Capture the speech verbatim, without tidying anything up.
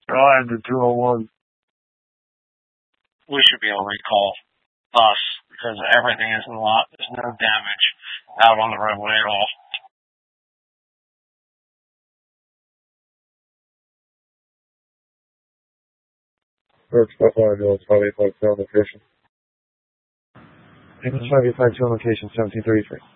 Drive to two oh one. We should be able to recall us because everything is in a lot. There's no damage out on the roadway at all. Works five ambulance, five eight five two on location. Ambulance five eight five two on location, seventeen thirty-three.